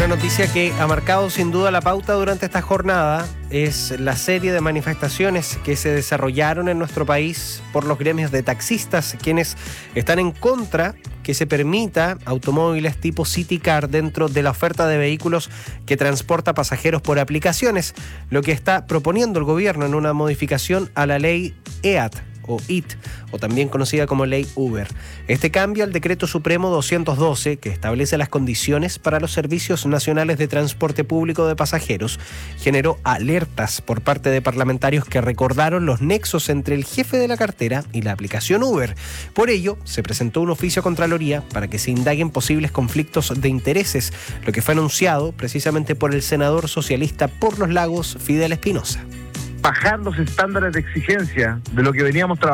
Una noticia que ha marcado sin duda la pauta durante esta jornada es la serie de manifestaciones que se desarrollaron en nuestro país por los gremios de taxistas, quienes están en contra que se permita automóviles tipo City Car dentro de la oferta de vehículos que transporta pasajeros por aplicaciones, lo que está proponiendo el gobierno en una modificación a la ley EAT, o IT, o también conocida como Ley Uber. Este cambio al Decreto Supremo 212, que establece las condiciones para los servicios nacionales de transporte público de pasajeros, generó alertas por parte de parlamentarios que recordaron los nexos entre el jefe de la cartera y la aplicación Uber. Por ello, se presentó un oficio a Contraloría para que se indaguen posibles conflictos de intereses, lo que fue anunciado precisamente por el senador socialista por Los Lagos, Fidel Espinosa. Bajar los estándares de exigencia de lo que veníamos trabajando